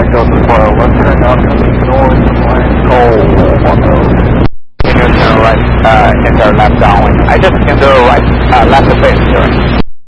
Delta 4, western oncoming north, line cold, 10. Can you turn right, enter left downwind? I just enter right, left base, sir.